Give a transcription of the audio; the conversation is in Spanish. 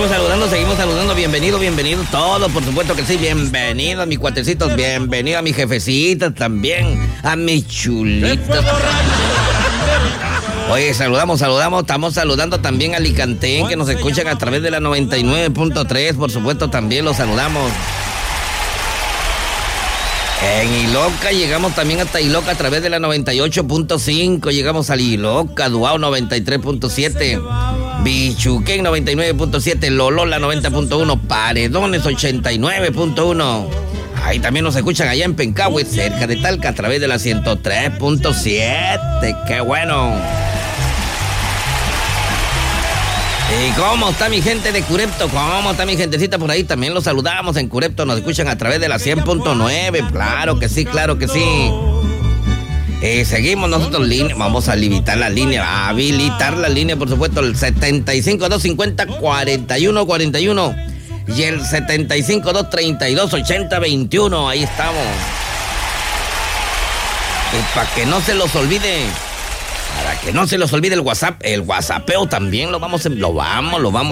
seguimos saludando. Bienvenido todos, por supuesto que sí. Bienvenido a mis cuatecitos, bienvenido a mis jefecitas también, a mis chulitos. Oye, saludamos, estamos saludando también a Alicantén, que nos escuchan a través de la 99.3, por supuesto también los saludamos. En Iloca llegamos también hasta Iloca a través de la 98.5, llegamos a Iloca, Duao 93.7, Bichuquén 99.7, Lolola 90.1, Paredones 89.1. Ahí también nos escuchan allá en Pencahue, cerca de Talca, a través de la 103.7. ¡Qué bueno! ¿Y cómo está mi gente de Curepto? ¿Cómo está mi gentecita por ahí? También los saludamos en Curepto, nos escuchan a través de la 100.9. Claro que sí. Seguimos nosotros, vamos a habilitar la línea, por supuesto, el 75-250-4141 y el 75-232-8021. Ahí estamos. Y para que no se los olvide, el WhatsApp, el WhatsAppeo también lo vamos